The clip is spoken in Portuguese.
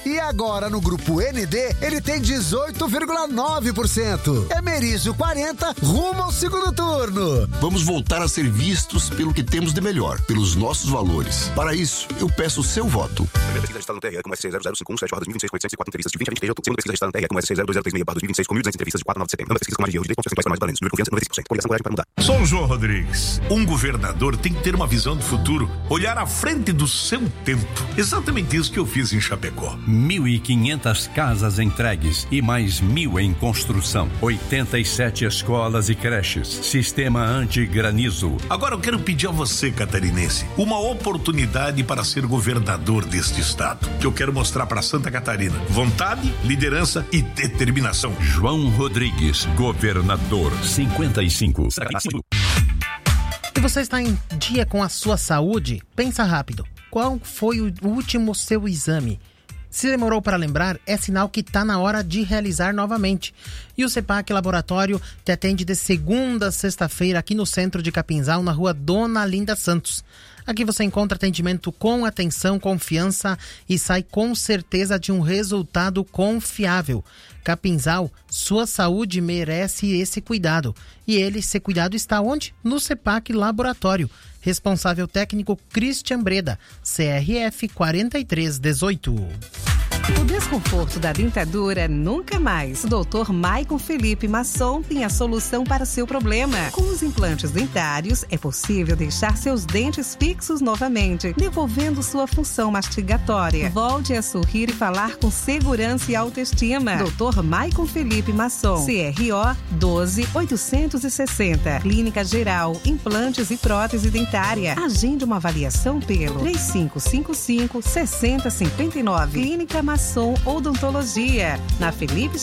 E agora no Grupo ND, ele tem 18,9%. Emerício 40, rumo ao segundo turno. Vamos voltar a ser vistos pelo que temos de melhor, pelos nossos valores. Para isso, eu peço o seu voto. Primeira pesquisa registrada no TRE com SC005117/2026 com 804 entrevistas de 20 a 23 de outubro. Segunda pesquisa registrada no TRE com SC02036/2026 com 1.200 entrevistas de 4 a 9 de setembro. Nova pesquisa com margem de erro de 10% mais valentes. Número de confiança 95%. Coligação Coragem para mudar. Sou o João Rodrigues. Um governador tem que ter uma visão do futuro, olhar à frente do seu tempo. Exatamente isso que eu fiz em Chapecó. 1.500 casas entregues e mais 1.000 em construção. 87 escolas e creches. Sistema anti-granizo. Agora eu quero pedir a você, catarinense, uma oportunidade para ser governador deste estado. Que eu quero mostrar para Santa Catarina. Vontade, liderança e determinação. João Rodrigues, governador 55. Se você está em dia com a sua saúde, pensa rápido. Qual foi o último seu exame? Se demorou para lembrar, é sinal que está na hora de realizar novamente. E o CEPAC Laboratório te atende de segunda a sexta-feira aqui no centro de Capinzal, na rua Dona Linda Santos. Aqui você encontra atendimento com atenção, confiança e sai com certeza de um resultado confiável. Capinzal, sua saúde merece esse cuidado. E esse cuidado está onde? No CEPAC Laboratório. Responsável técnico Christian Breda, CRF 4318. O desconforto da dentadura nunca mais. O Dr. Maicon Felipe Masson tem a solução para o seu problema. Com os implantes dentários, é possível deixar seus dentes fixos novamente, devolvendo sua função mastigatória. Volte a sorrir e falar com segurança e autoestima. Dr. Maicon Felipe Masson, CRO 12860. Clínica Geral, implantes e prótese dentária. Agende uma avaliação pelo 3555-6059. Clínica Masson Odontologia, na Felipe